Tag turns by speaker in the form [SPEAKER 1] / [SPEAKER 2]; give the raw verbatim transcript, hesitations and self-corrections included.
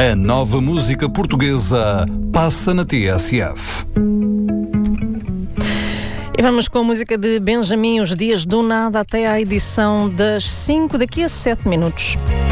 [SPEAKER 1] A nova música portuguesa passa na T S F.
[SPEAKER 2] E vamos com a música de Benjamin, Os Dias do Nada, até à edição das cinco, daqui a sete minutos.